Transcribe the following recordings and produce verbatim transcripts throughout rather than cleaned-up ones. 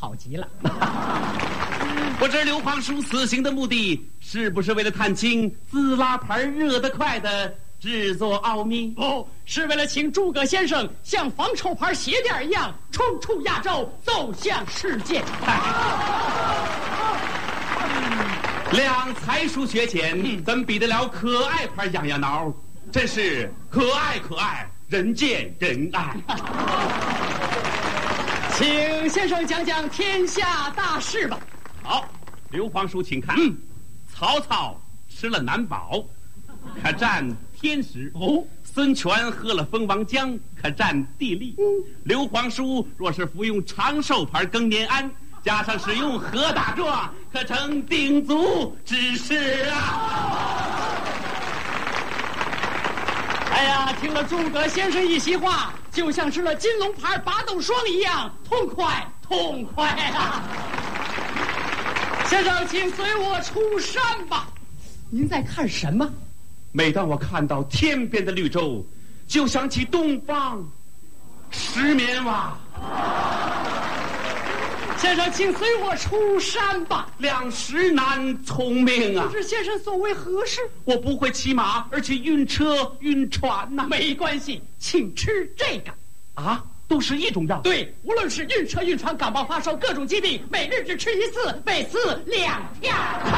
好极了。 我这刘皇叔此行的目的，是不是为了探清自拉盘热得快的制作奥秘？ 不是为了请诸葛先生像防臭牌鞋垫一样冲出亚洲，走向世界。 两才疏学浅，怎么比得了可爱牌痒痒挠？真是可爱可爱，人见人爱。 请先生讲讲天下大事吧。 好，刘皇叔，请看。嗯，曹操吃了难保，可占天时；哦，孙权喝了蜂王浆，可占地利。嗯，刘皇叔若是服用长寿牌更年安，加上使用何大壮，可成鼎足之势啊！ 哎呀，听了诸葛先生一席话，就像吃了金龙牌拔豆霜一样，痛快痛快啊！先生，请随我出山吧。您在看什么？ 每当我看到天边的绿洲，就想起东方石棉蛙。 先生，请随我出山吧。 两石难聪明啊！ 不知先生所为何事？ 我不会骑马，而且晕车晕船呐、啊。 没关系，请吃这个。 啊，都是一种药。 对，无论是晕车、晕船、感冒、发烧，各种疾病，每日只吃一次，每次两片。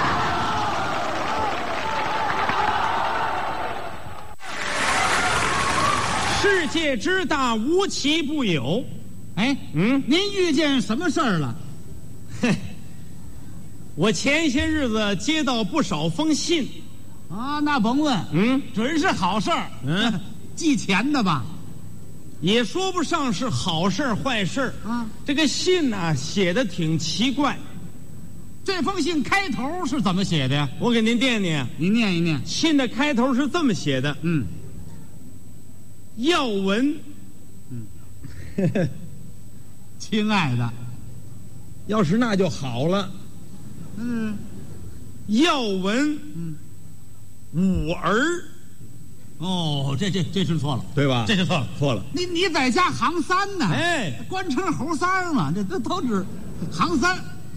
世界之大，无奇不有。 哎，嗯，您遇见什么事儿了？ 嘿，我前些日子接到不少封信， 啊，那甭问， 嗯， 准是好事儿， 嗯， 寄钱的吧？ 也说不上是好事坏事啊。 这个信呢、啊，写的挺奇怪。 这封信开头是怎么写的呀？ 我给您念念， 您念一念。 信的开头是这么写的， 嗯， 要闻， 嗯。亲爱的， 要是那就好了。 嗯， 要闻， 嗯， 五儿。 哦，这这这是错了， 对吧？ 这是错了， 错了。 你你在家行三呢？ 哎， 官称猴三儿嘛，这都都指行三。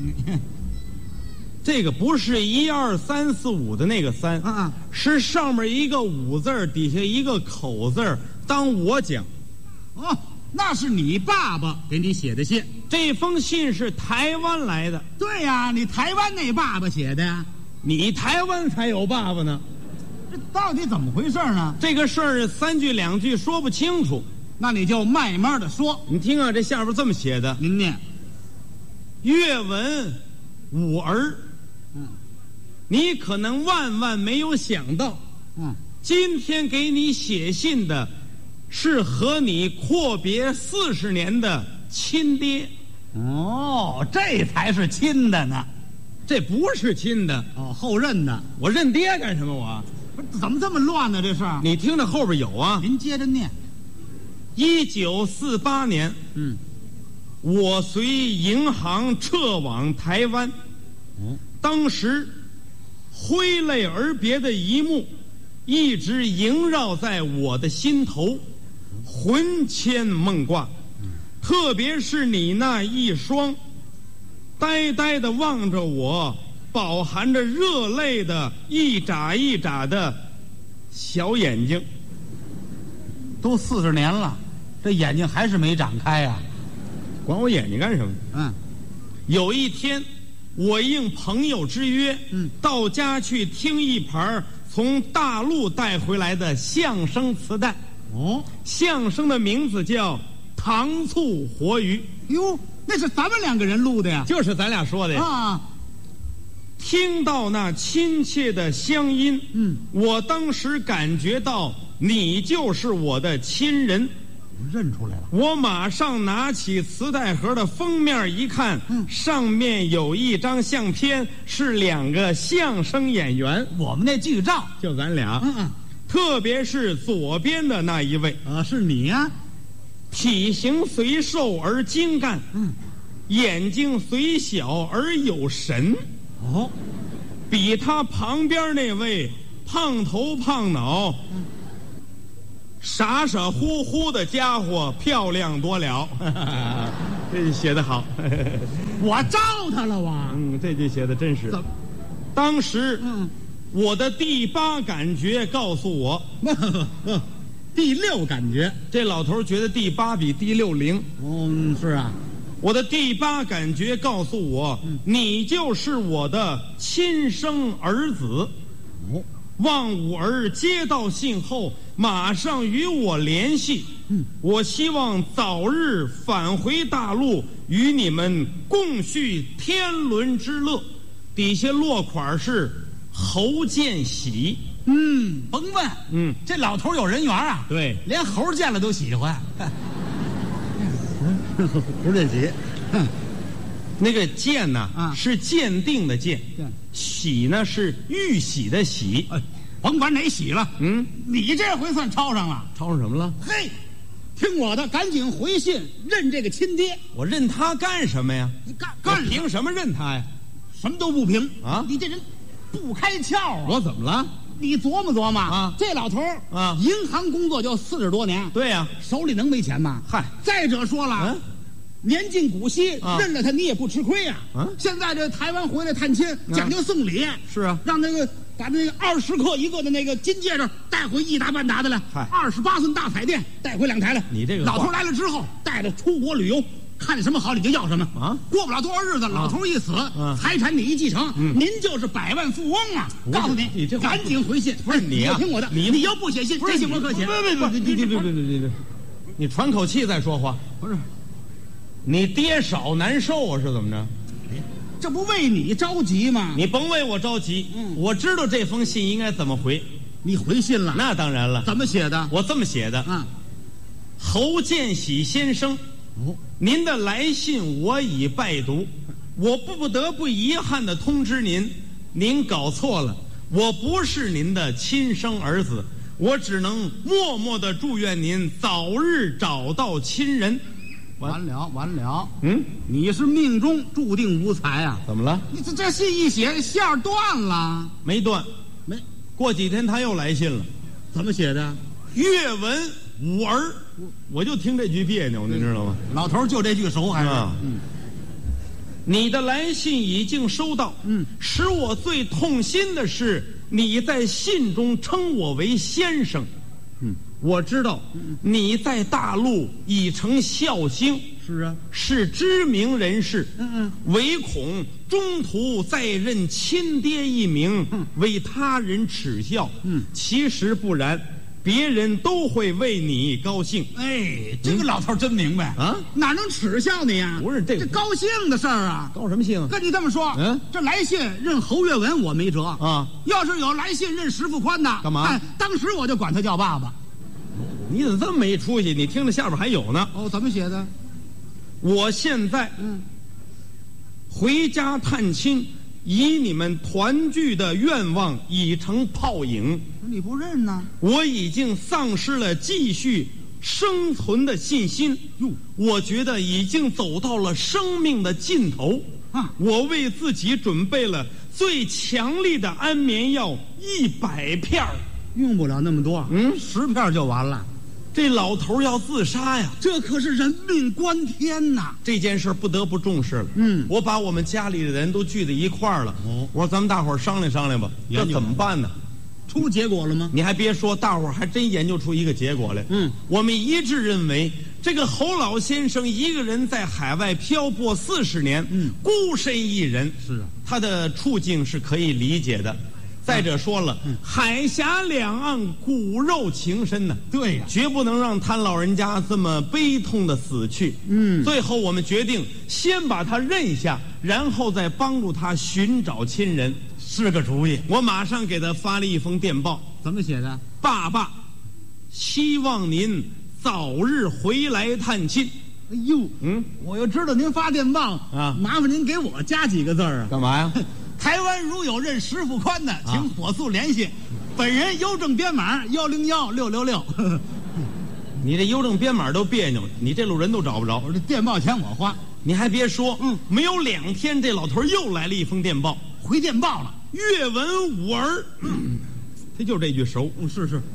这个不是一二三四五的那个三， 啊啊， 是上面一个五字，底下一个口字。当我讲， 哦。那是你爸爸给你写的信， 这封信是台湾来的。 对呀、啊，你台湾那爸爸写的呀。 你台湾才有爸爸呢， 这到底怎么回事呢？ 这个事儿三句两句说不清楚， 那你就慢慢的说。 你听啊，这下边这么写的， 您念： 阅闻五儿。 嗯， 你可能万万没有想到， 嗯， 今天给你写信的。是和你阔别四十年的亲爹。 哦，这才是亲的呢。 这不是亲的哦，后认的。 我认爹干什么？我不是怎么这么乱呢？这事儿你听着后边有啊。 您接着念。 一九四八年， 嗯， 我随银行撤往台湾。 嗯， 当时挥泪而别的一幕，一直萦绕在我的心头。魂牵梦挂，特别是你那一双呆呆地望着我，饱含着热泪的一眨一眨的小眼睛。 都四十年了，这眼睛还是没长开呀、啊！ 管我眼睛干什么？ 嗯， 有一天，我应朋友之约， 嗯， 到家去听一盘从大陆带回来的相声磁带。 哦， 相声的名字叫《糖醋活鱼》。 哟，那是咱们两个人录的呀？ 就是咱俩说的呀。 啊， 听到那亲切的乡音， 嗯， 我当时感觉到你就是我的亲人。 认出来了。 我马上拿起磁带盒的封面一看， 嗯， 上面有一张相片，是两个相声演员， 我们那剧照就咱俩。 嗯嗯。 特别是左边的那一位啊，是你呀、啊， 体型虽瘦而精干， 嗯， 眼睛虽小而有神， 哦， 比他旁边那位胖头胖脑，嗯， 傻傻乎乎的家伙漂亮多了。这写得好。 我招他了，我。 嗯，这句写的真是。当时， 嗯， 我的第八感觉告诉我， 第六感觉， 这老头觉得第八比第六灵。 嗯，是啊。 我的第八感觉告诉我，嗯、你就是我的亲生儿子。 哦， 望五儿接到信后，马上与我联系。嗯，我希望早日返回大陆，与你们共叙天伦之乐。底下落款是侯建喜。 嗯，甭问， 嗯， 这老头有人缘啊。 对， 连猴见了都喜欢。侯建喜， 那个鉴呢、 啊、 是鉴定的鉴，喜呢是玉玺的喜。 哎，甭管哪喜了， 嗯， 你这回算抄上了。 抄上什么了？ 嘿，听我的，赶紧回信认这个亲爹。 我认他干什么呀？ 干干凭什么认他呀？ 什么都不凭啊！ 你这人不开窍啊！ 我怎么了？ 你琢磨琢磨啊！ 这老头啊， 银行工作就四十多年， 对呀、啊， 手里能没钱吗？ 嗨， 再者说了， 嗯、 年近古稀、啊，认了他你也不吃亏呀、 啊。 现在这台湾回来探亲，讲究送礼， 是啊， 让那个把那个二十克一个的那个金戒指带回一打半打的来， 嗨， 二十八寸大彩电带回两台来。 你这个老头来了之后，带着出国旅游。看什么好你就要什么啊！过不了多少日子，老头一死， 啊、 财产你一继承、嗯，您就是百万富翁啊！告诉你， 你这赶紧回信。 不是你啊， 听我的， 你你要不写信，这信我可写。 别别别别别别别别别别！你喘口气再说话。 不是， 你爹少难受啊？是怎么着？ 这不为你着急吗？ 你甭为我着急，嗯，我知道这封信应该怎么回。 你回信了？ 那当然了。 怎么写的？ 我这么写的啊。侯建喜先生。哦，您的来信我已拜读，我不得不遗憾地通知您，您搞错了，我不是您的亲生儿子，我只能默默地祝愿您早日找到亲人。 完了完了， 嗯， 你是命中注定无才啊！ 怎么了？ 你这这信一写，线断了？ 没断， 没。 过几天他又来信了， 怎么写的？ 阅文五儿。我就听这句别扭，你知道吗？ 老头就这句熟还是？ 啊、嗯。你的来信已经收到，嗯，使我最痛心的是你在信中称我为先生，嗯，我知道你在大陆已成孝星， 是啊， 是知名人士， 嗯嗯， 唯恐中途再认亲爹一名，嗯，为他人耻笑，嗯，其实不然。别人都会为你高兴。 哎，这个老头真明白啊， 哪能耻笑你呀？ 不是这这高兴的事儿啊， 高什么兴？ 跟你这么说， 嗯， 这来信认侯月文我没辙啊。 要是有来信认石富宽的， 干嘛？ 哎，当时我就管他叫爸爸。 你怎么这么没出息？你听着下边还有呢。 哦，怎么写的？ 我现在嗯，回家探亲。以你们团聚的愿望已成泡影， 你不认呢？ 我已经丧失了继续生存的信心。哟，我觉得已经走到了生命的尽头啊！我为自己准备了最强力的安眠药一百片， 用不了那么多， 嗯， 十片就完了。 这老头要自杀呀！ 这可是人命关天呐！ 这件事不得不重视了。 嗯， 我把我们家里的人都聚在一块儿了。哦，我说咱们大伙儿商量商量吧，这怎么办呢？ 出结果了吗？ 你还别说，大伙儿还真研究出一个结果来。 嗯， 我们一致认为，这个侯老先生一个人在海外漂泊四十年，嗯，孤身一人， 是啊， 他的处境是可以理解的。再者说了，嗯、海峡两岸骨肉情深呢、啊， 对呀、啊， 绝不能让他老人家这么悲痛的死去。嗯，最后我们决定先把他认下，然后再帮助他寻找亲人， 是个主意。 我马上给他发了一封电报， 怎么写的？ 爸爸，希望您早日回来探亲。 哎呦，嗯，我又知道您发电报啊，麻烦您给我加几个字儿啊。 干嘛呀？ 台湾如有认石富宽的，请火速联系。啊、本人邮政编码幺零幺六六六。 你这邮政编码都别扭，你这路人都找不着。 我这电报钱我花。 你还别说，嗯，没有两天，这老头又来了一封电报， 回电报了。 阅文五儿，嗯、他就这句熟。 嗯，是是。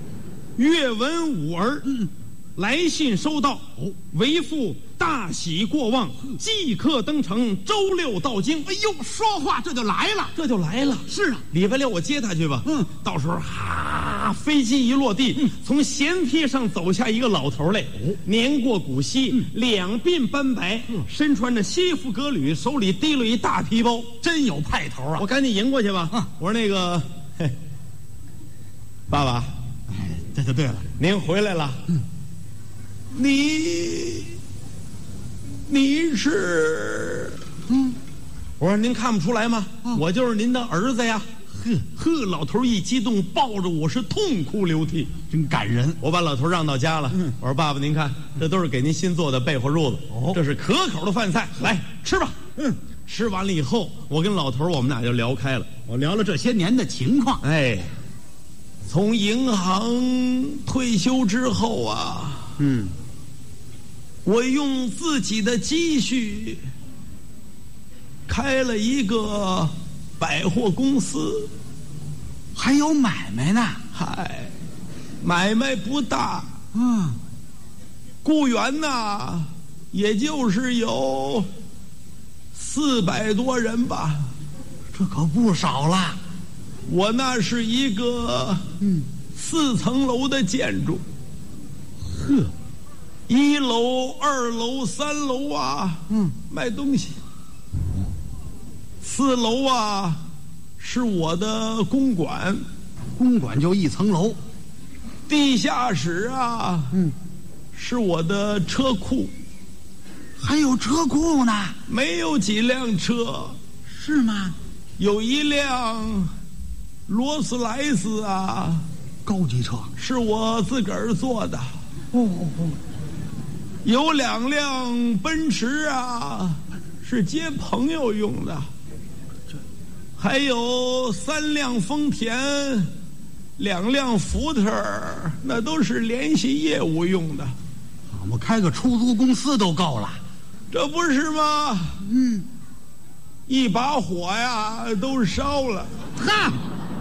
阅文武儿， 嗯， 来信收到。哦，为父大喜过望，即刻登城，周六到京。 哎呦，说话这就来了， 这就来了。 是啊， 礼拜六我接他去吧。 嗯， 到时候哈，飞机一落地，嗯、从舷梯上走下一个老头来，哦、年过古稀，嗯、两鬓斑白，嗯、身穿着西服革履，手里提了一大皮包， 真有派头啊！ 我赶紧迎过去吧。啊，我说那个，嘿，爸爸， 哎，这就对了， 您回来了。嗯，你。你是，嗯，我说您看不出来吗？啊、我就是您的儿子呀！呵呵，老头一激动，抱着我是痛哭流涕， 真感人。 我把老头让到家了，嗯、我说爸爸您看，这都是给您新做的被窝褥子，哦，这是可口的饭菜，来吃吧。嗯，吃完了以后，我跟老头我们俩就聊开了， 我聊了这些年的情况。 哎，从银行退休之后啊，嗯。我用自己的积蓄开了一个百货公司， 还有买卖呢。 嗨，买卖不大， 嗯， 雇员呐，也就是有四百多人吧， 这可不少了。 我那是一个嗯四层楼的建筑，呵。一楼、二楼、三楼啊，嗯，卖东西。四楼啊，是我的公馆， 公馆就一层楼。 地下室啊，嗯，是我的车库， 还有车库呢。 没有几辆车， 是吗？ 有一辆劳斯莱斯啊， 高级车， 是我自个儿做的。 哦哦哦。 有两辆奔驰啊，是接朋友用的，还有三辆丰田，两辆福特，那都是联系业务用的。 我们开个出租公司都够了， 这不是吗？ 嗯， 一把火呀都烧了。 哈！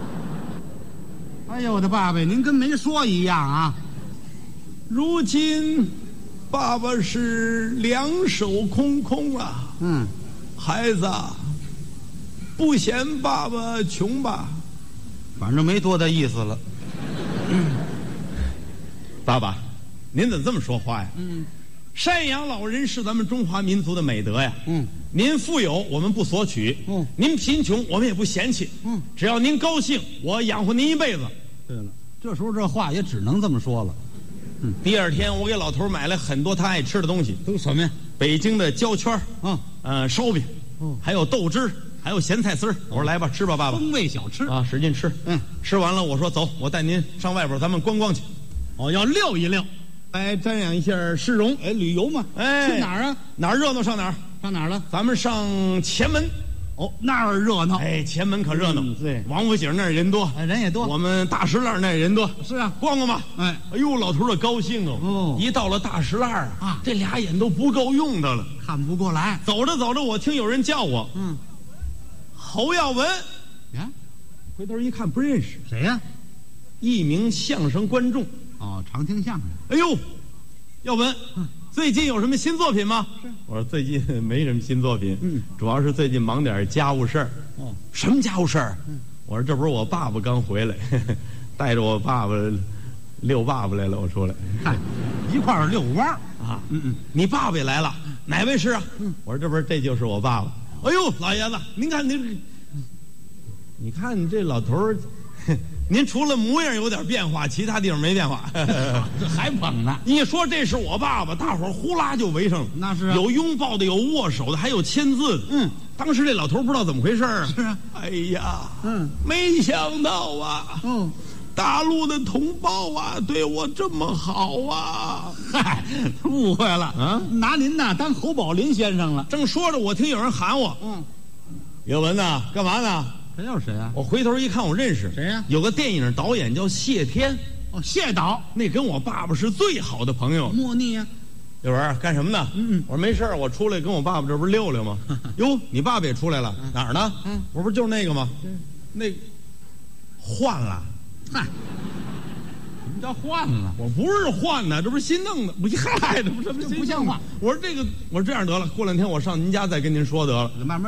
哎呦，我的爸爸，您跟没说一样啊！ 如今。爸爸是两手空空啊！嗯，孩子，不嫌爸爸穷吧？ 反正没多大意思了。 嗯，爸爸，您怎么这么说话呀？嗯，赡养老人是咱们中华民族的美德呀。嗯，您富有，我们不索取；嗯，您贫穷，我们也不嫌弃。嗯，只要您高兴，我养活您一辈子。 对了，这时候这话也只能这么说了。 嗯，第二天我给老头买了很多他爱吃的东西， 都什么呀？ 北京的焦圈儿， 嗯， 呃，烧饼，嗯，还有豆汁，还有咸菜丝儿。我说来吧，吃吧，爸爸。 风味小吃啊，使劲吃。嗯，吃完了，我说走，我带您上外边咱们观光去。 哦，要溜一溜， 来瞻仰一下市容。 哎，旅游嘛。 哎， 去哪儿啊？ 哪儿热闹上哪儿。 上哪儿了？ 咱们上前门。 哦，那儿热闹。 哎，前门可热闹。 嗯、对， 王府井那儿人多， 人也多。 我们大石栏那儿人多。 是啊， 逛逛吧。 哎， 哎呦，老头儿高兴哦。哦，一到了大石栏啊，这俩眼都不够用的了， 看不过来。 走着走着，我听有人叫我。嗯，侯耀文。 呀， 回头一看不认识， 谁呀、啊？ 一名相声观众。 哦，常听相声。 哎呦，耀文。嗯，最近有什么新作品吗？ 是， 我说最近没什么新作品，嗯，主要是最近忙点家务事儿。哦，什么家务事儿？嗯，我说这不是我爸爸刚回来，呵呵带着我爸爸遛爸爸来了，我出来， 嗨，一块儿遛弯啊。嗯嗯，你爸爸也来了，哪位是啊？嗯，我说这不是这就是我爸爸。哎呦，老爷子，您看您，你看你这老头儿。您除了模样有点变化，其他地方没变化。 这还捧呢！ 一说这是我爸爸，大伙儿呼啦就围上了。 那是、啊、 有拥抱的，有握手的，还有签字的。嗯，当时这老头不知道怎么回事啊。 是啊， 哎呀，嗯，没想到啊，嗯，大陆的同胞啊，对我这么好啊！ 嗨，误会了啊，拿您呐当侯宝林先生了。 正说着，我听有人喊我，嗯，岳文呐，干嘛呢？ 这又是谁啊？ 我回头一看，我认识谁呀、啊？ 有个电影导演叫谢天。 哦，谢导， 那跟我爸爸是最好的朋友。 莫逆呀、啊！ 岳文干什么呢？嗯嗯，我说没事我出来跟我爸爸这不是溜溜吗？哟，你爸爸也出来了？嗯、哪儿呢？嗯，我不就是那个吗？那换了。 嗨， 叫换了。 我不是换的，这不是新弄的，不嗨，这不是这不不像话。 我说这个，我说这样得了，过两天我上您家再跟您说得了。 慢慢。